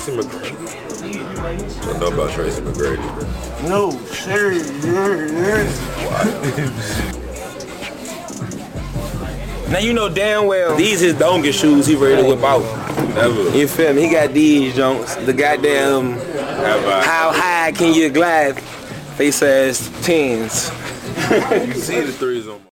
Tracy McGrady. I know about Tracy McGrady. No, serious. Now you know damn well these his donkey shoes he ready to whip out. Never. You feel me? He got these joints. The goddamn how high can you glide? Face ass 10s. You see the threes on my